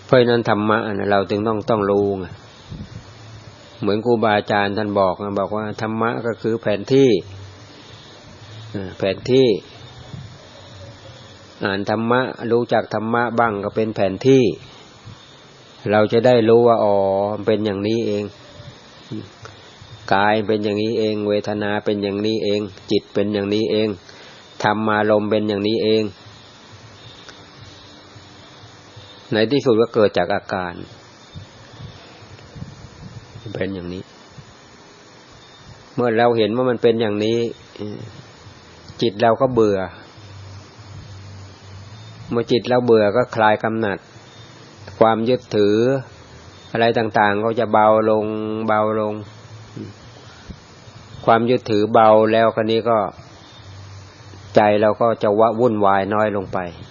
เพราะนั้นธรรมะเราจึงต้องรู้ไงเหมือนครูบาอาจารย์ท่านบอกว่าธรรมะก็คือแผนที่อ่านธรรมะรู้จักธรรมะบ้างก็เป็นแผนที่เราจะได้รู้ว่าอ๋อเป็นอย่างนี้เองกายเป็นอย่างนี้เองเวทนาเป็นอย่างนี้เองจิตเป็นอย่างนี้เองธรรมารมณ์เป็นอย่างนี้เองในที่สุดก็เกิดจากอาการเป็นอย่างนี้เมื่อเราเห็นว่ามันเป็นอย่างนี้จิตเราก็เบื่อเมื่อจิตเราเบื่อก็คลายกำหนัดความยึดถืออะไรต่างๆก็จะเบาลงความยึดถือเบาแล้วคราวนี้ก็ใจเราก็จะวุ่นวายน้อยลงไป